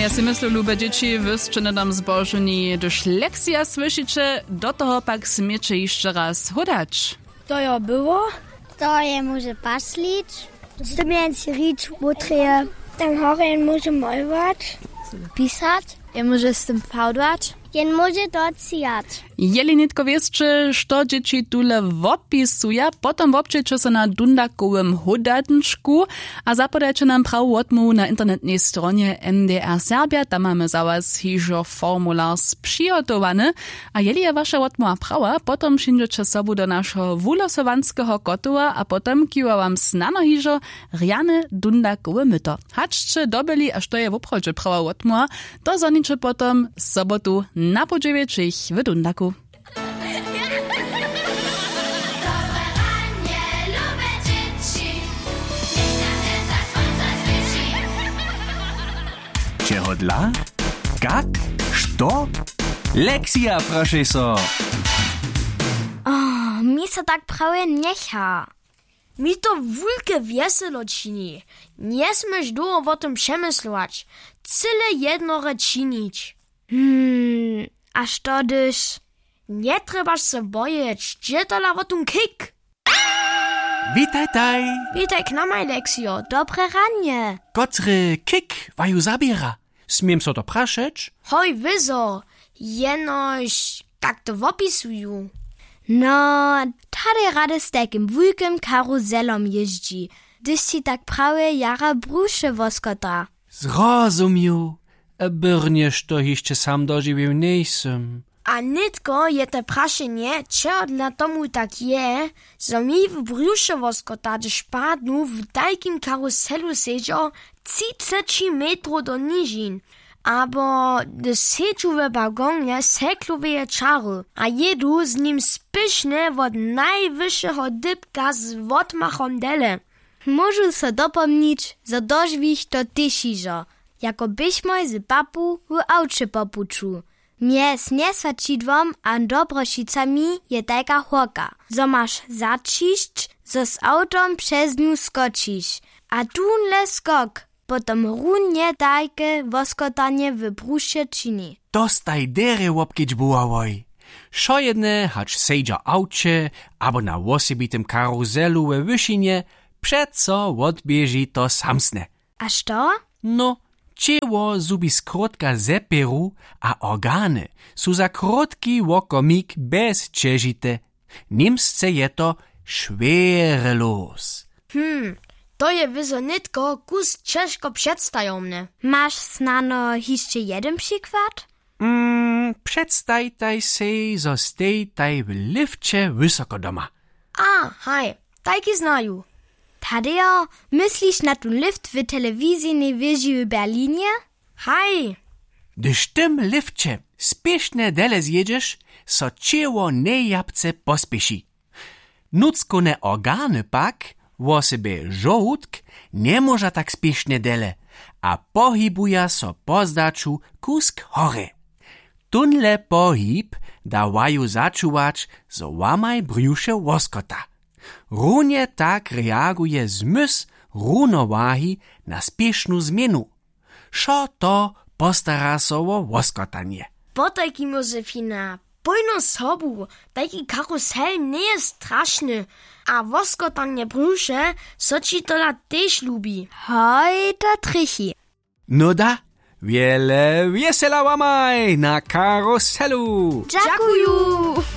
Ja si myślę, lube dzieci, wyście na nam zbożeni, gdyż lekcja słyszycie, do toho pak smiecie jeszcze raz hodać. To ja było? To je może paslić. Stumienci rič utreje. Tam horen może malować. Pisać. Ja może z tym fałdwać? Jen może docijać. Jeli nitko wieszcie, što dzieci tule wopisuje, potom wopczycie se na dundakowym hodatniczku, a zapodajcie nam prawo odmów na internetnej stronie MDR Serbia, tam mamy za was hižo formular sprzygotowany, a jeli je wasza odmowa prawa, potom przyjdziecie sobu do naszego wulosowanskiego kotuła, a potom kiwa wam snano hižo riane dundakowe myto. Haczcie dobili, a što je woprodzie prawa odmowa, to zonicie potom sobotu na podziewieczych w Dundaku. Čeho dla? Kak? Što? Lekcja, proszę so. Mi se tak prawie niecha. Mi to wulke wieselo čini. Nie smesz długo o tym przemyslować. Cyle jednore činić. A što dyż? Nie trebaš se bojeć. Gdzie to la o tym kik? Witaj, taj. Witaj k nam, Aleksio. Dobre ranie. Kotry kik waju zabiera. Smiem so to praszeć? Hoj, wyzo. Jenoś, tak to opisuju. No, tady rady z takim wujkiem karuzelom jeździ. Gdyż ci tak prawie jara brusze woskota. Zrozumiał. Brniesz to jeszcze sam dożywił nejsem. A nitko je te prašenje, čeho dla tomu tak je, zo mi v brjuše voskota, gdyż padnu w takim karuselu seđo 30 metrów do nižin. Abo gdyż seđu w wagonie sekloveje čary, a jedu z nim spišne od najwyższego dybka z odmachom dele. Môžu sa dopomnić, zo dožvíš to tyšižo, jako byś moj z papu w aucie popuču. Mie s nesvačidvom a dobrošicami je tajka horka, zo maš začišť, zo s autom přes ňu skočiš. A tunle skok, potom runje tajke voskotanie w bruše čini. Dostaj dere łopkieć buławoj. Šo jedne, hacz sejdża aucie, abo na wosebitym karuzelu we wyšinie, przeco odbieži to samsne. A što? No, Čeło zubi skrótka zeperu, a organy su za krótki łokomik bezčežite. Nimsce je to šverelos. To je wyzo nitko kus ciężko przedstajomne. Masz snano jeszcze jeden przykład? Przedstajtaj sej, zo stejtaj w lifcie wysoko doma. A, haj, tajki znaju. Tadeo, myślisz na ten lift w telewizyjnej wieży w Berlinie? Haj. Gdyż tym lifcie spieszne dele zjedziesz, so cieło nejabce pospieši. Nuckone organy pak, wo sebe żołudk, nie może tak spieszne dele, a pohybuja so pozdaču kusk hore. Tunle pohyb dawaju začuwać, zo łamaj brjusze łoskota. Runie tak reaguje zmysł równowahi na spieszną zmienu. Šo to postara so o łoskotanie? Potajki Josefina, pojno sobu, tajki karusel nie jest straszny, a woskotanie brzusze so ci tola też lubi. Hoj, to trichy. No da, wiele wiesela łamaj na karuselu. Dziękuję.